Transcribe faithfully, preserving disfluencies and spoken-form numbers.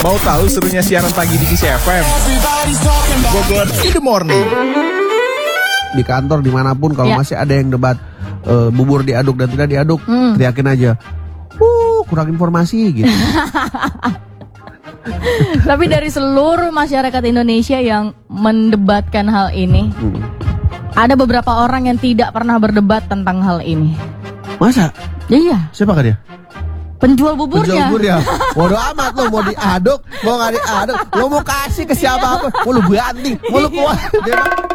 Mau tahu serunya siaran pagi di Kiss F M? Bogor in the morning. Di kantor dimanapun kalau Ya. masih ada yang debat uh, bubur diaduk dan tidak diaduk, Hmm. teriakin aja, uh kurang informasi gitu. Tapi dari seluruh masyarakat Indonesia yang mendebatkan hal ini, Hmm. ada beberapa orang yang tidak pernah berdebat tentang hal ini. Masa? Iya, Siapa kan dia? penjual buburnya. Penjual bubur ya. Bodo amat lo mau diaduk, mau nggak diaduk, lo mau kasih ke siapa apa, mau lo banting, mau lo kuat. Dia mah